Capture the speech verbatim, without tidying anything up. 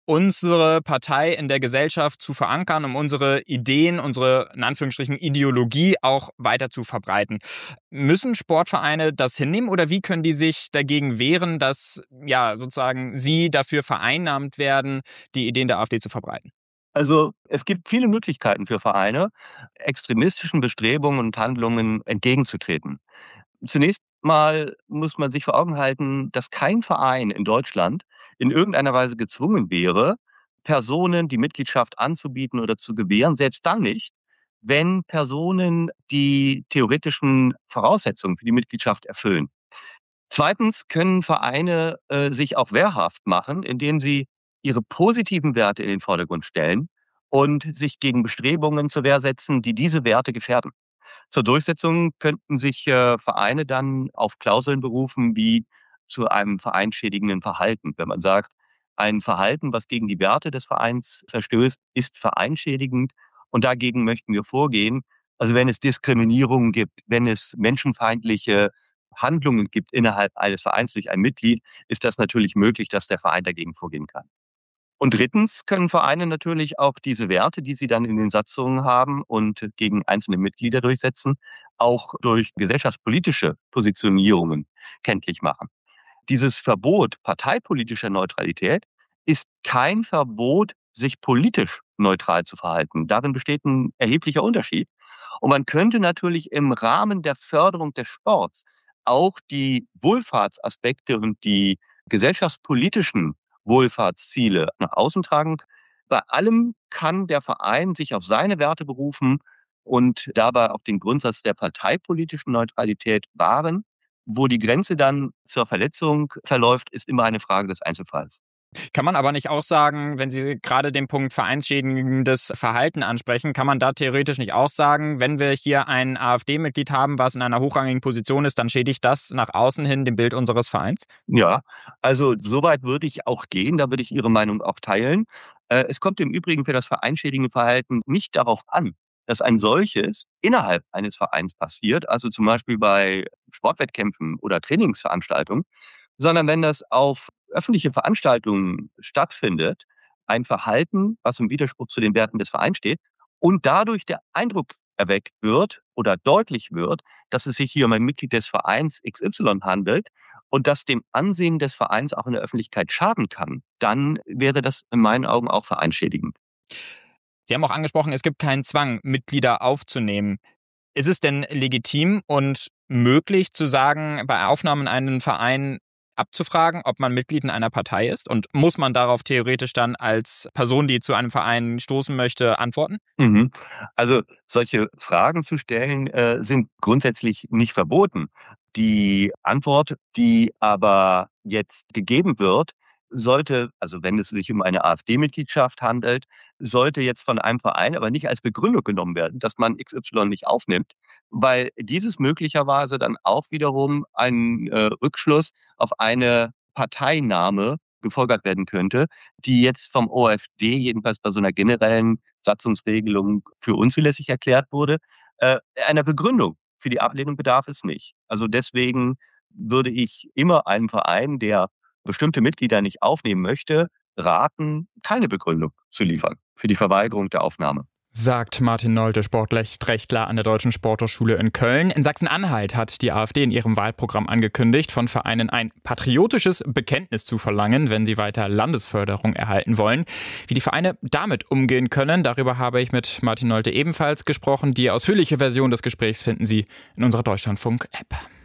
unsere Partei in der Gesellschaft zu verankern, um unsere Ideen, unsere in Anführungsstrichen Ideologie auch weiter zu verbreiten. Müssen Sportvereine das hinnehmen oder wie können die sich dagegen wehren, dass ja sozusagen sie dafür vereinnahmt werden, die Ideen der AfD zu verbreiten? Also es gibt viele Möglichkeiten für Vereine, extremistischen Bestrebungen und Handlungen entgegenzutreten. Zunächst mal muss man sich vor Augen halten, dass kein Verein in Deutschland in irgendeiner Weise gezwungen wäre, Personen die Mitgliedschaft anzubieten oder zu gewähren, selbst dann nicht, wenn Personen die theoretischen Voraussetzungen für die Mitgliedschaft erfüllen. Zweitens können Vereine äh, sich auch wehrhaft machen, indem sie ihre positiven Werte in den Vordergrund stellen und sich gegen Bestrebungen zur Wehr setzen, die diese Werte gefährden. Zur Durchsetzung könnten sich äh, Vereine dann auf Klauseln berufen wie zu einem vereinschädigenden Verhalten. Wenn man sagt, ein Verhalten, was gegen die Werte des Vereins verstößt, ist vereinschädigend und dagegen möchten wir vorgehen. Also wenn es Diskriminierungen gibt, wenn es menschenfeindliche Handlungen gibt innerhalb eines Vereins durch ein Mitglied, ist das natürlich möglich, dass der Verein dagegen vorgehen kann. Und drittens können Vereine natürlich auch diese Werte, die sie dann in den Satzungen haben und gegen einzelne Mitglieder durchsetzen, auch durch gesellschaftspolitische Positionierungen kenntlich machen. Dieses Verbot parteipolitischer Neutralität ist kein Verbot, sich politisch neutral zu verhalten. Darin besteht ein erheblicher Unterschied. Und man könnte natürlich im Rahmen der Förderung des Sports auch die Wohlfahrtsaspekte und die gesellschaftspolitischen Wohlfahrtsziele nach außen tragen. Bei allem kann der Verein sich auf seine Werte berufen und dabei auch den Grundsatz der parteipolitischen Neutralität wahren. Wo die Grenze dann zur Verletzung verläuft, ist immer eine Frage des Einzelfalls. Kann man aber nicht auch sagen, wenn Sie gerade den Punkt vereinsschädigendes Verhalten ansprechen, kann man da theoretisch nicht auch sagen, wenn wir hier ein AfD-Mitglied haben, was in einer hochrangigen Position ist, dann schädigt das nach außen hin dem Bild unseres Vereins? Ja, also soweit würde ich auch gehen, da würde ich Ihre Meinung auch teilen. Äh, Es kommt im Übrigen für das vereinschädigende Verhalten nicht darauf an, dass ein solches innerhalb eines Vereins passiert, also zum Beispiel bei Sportwettkämpfen oder Trainingsveranstaltungen, sondern wenn das auf öffentliche Veranstaltungen stattfindet, ein Verhalten, was im Widerspruch zu den Werten des Vereins steht und dadurch der Eindruck erweckt wird oder deutlich wird, dass es sich hier um ein Mitglied des Vereins X Y handelt und das dem Ansehen des Vereins auch in der Öffentlichkeit schaden kann, dann wäre das in meinen Augen auch vereinschädigend. Sie haben auch angesprochen, es gibt keinen Zwang, Mitglieder aufzunehmen. Ist es denn legitim und möglich zu sagen, bei Aufnahme in einen Verein abzufragen, ob man Mitglied in einer Partei ist? Und muss man darauf theoretisch dann als Person, die zu einem Verein stoßen möchte, antworten? Mhm. Also solche Fragen zu stellen, äh, sind grundsätzlich nicht verboten. Die Antwort, die aber jetzt gegeben wird, sollte, also wenn es sich um eine AfD-Mitgliedschaft handelt, sollte jetzt von einem Verein aber nicht als Begründung genommen werden, dass man X Y nicht aufnimmt, weil dieses möglicherweise dann auch wiederum ein äh, Rückschluss auf eine Parteinahme gefolgert werden könnte, die jetzt vom O F D, jedenfalls bei so einer generellen Satzungsregelung für unzulässig erklärt wurde. Äh, einer Begründung für die Ablehnung bedarf es nicht. Also deswegen würde ich immer einem Verein, der bestimmte Mitglieder nicht aufnehmen möchte, raten, keine Begründung zu liefern für die Verweigerung der Aufnahme. Sagt Martin Nolte, Sportrechtler an der Deutschen Sporthochschule in Köln. In Sachsen-Anhalt hat die AfD in ihrem Wahlprogramm angekündigt, von Vereinen ein patriotisches Bekenntnis zu verlangen, wenn sie weiter Landesförderung erhalten wollen. Wie die Vereine damit umgehen können, darüber habe ich mit Martin Nolte ebenfalls gesprochen. Die ausführliche Version des Gesprächs finden Sie in unserer Deutschlandfunk-App.